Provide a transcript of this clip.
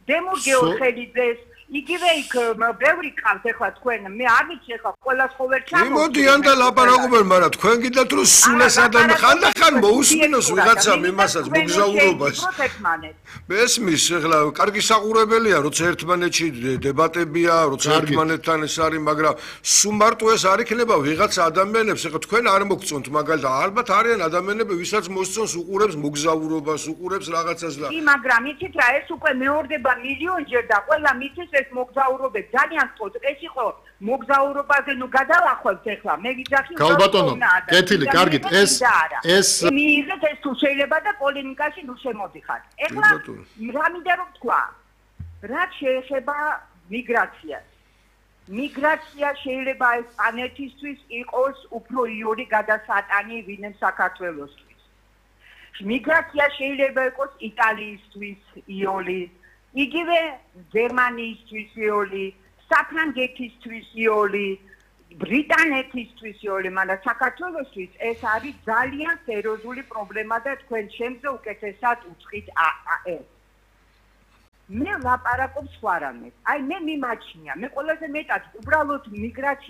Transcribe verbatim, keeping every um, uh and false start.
დემურ გეორხელიძეს იგივე იქ ბევრი ყავს ეხლა თქვენ მე არ ვიცი ეხლა ყველას ხო ვერ ჩამოვიდეს. იმოდიან და ლაპარაკობენ, მაგრამ თქვენ გინდათ რომ სულ ეს ადამიანი ხანდახან მოусმინოს ვიღაცამ იმასაც მოგზაურობას. მესმის ეხლა კარგი საყურებელია, როცა ერთმანეთში დებატებია, როცა ერთმანეთთან ეს არის, მაგრამ სულ მარტო ეს არ იქნება ვიღაცა ადამიანებს, ეხლა თქვენ არ მოგწონთ მაგალითად, ალბათ არიან ადამიანები, ვისაც მოსწონს უყურებს მოგზაურობას, უყურებს რაღაცას და კი, მაგრამ იცით რა, ეს უკვე მეორდება მილიონჯერ და ყველა მითის ეს მოგზაურობებს ძალიან სწორ ეს იყო მოგზაურობაზე ნუ გადავახვალთ ეხლა მე ვიძახი გალბატონო კეთილი კარგით ეს ეს მიიღეთ ეს თუ შეიძლება და პოლემიკაში ნუ შემოდიხარ ეხლა რა მინდა რომ თქვა რაც შეეხება მიგრაციას მიგრაცია შეიძლება ეს პანეთისთვის იყოს უფრო იური გადასატანი ვინმე საქართველოსთვის მიგრაცია შეიძლება იყოს იტალიისთვის იოლი იგივე გერმანიისთვის იოლი, საფრანგეთისთვის იოლი, ბრიტანეთისთვის იოლი, მაგრამ საქართველოსთვის ეს არის ძალიან სერიოზული პრობლემა და თქვენ შემზე უკეთესად უწყით ეს. მე ლაპარაკობ სხვა რამეს. აი მე მიმაჩნია, მე ყველაზე მეტად უბრალოდ მიგრაცია